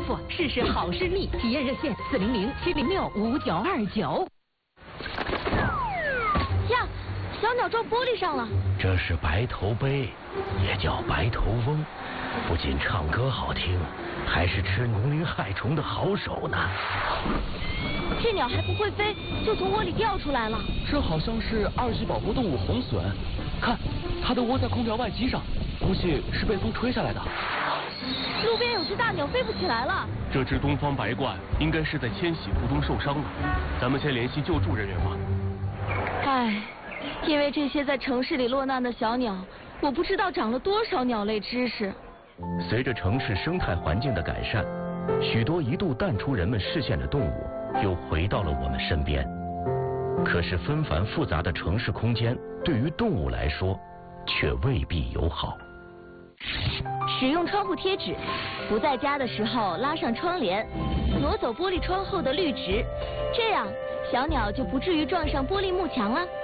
服，试试好视蜜，体验热线400-706-5929。 呀，小鸟撞玻璃上了。 这是白头鹎，也叫白头翁，不仅唱歌好听，还是吃农林害虫的好手呢。 这鸟还不会飞，就从窝里掉出来了。 这好像是2级保护动物红隼，看，它的窝在空调外机上，估计是被风吹下来的。 路边有只大鸟飞不起来了。 这只东方白鹳应该是在迁徙途中受伤了，咱们先联系救助人员吧。 唉，因为这些在城市里落难的小鸟，我不知道长了多少鸟类知识。 随着城市生态环境的改善，许多一度淡出人们视线的动物又回到了我们身边。可是纷繁复杂的城市空间对于动物来说却未必友好。 使用窗户贴纸，不在家的时候拉上窗帘，挪走玻璃窗后的绿植，这样小鸟就不至于撞上玻璃幕墙了。